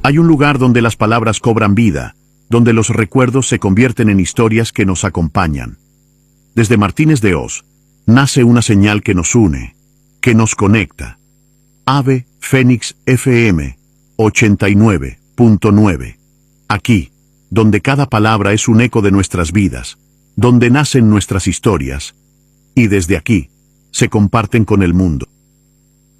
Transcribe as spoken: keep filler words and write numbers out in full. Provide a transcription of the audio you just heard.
Hay un lugar donde las palabras cobran vida, donde los recuerdos se convierten en historias que nos acompañan. Desde Martínez de Oz, nace una señal que nos une, que nos conecta. Ave Fénix F M ochenta y nueve punto nueve. Aquí, donde cada palabra es un eco de nuestras vidas, donde nacen nuestras historias, y desde aquí, se comparten con el mundo.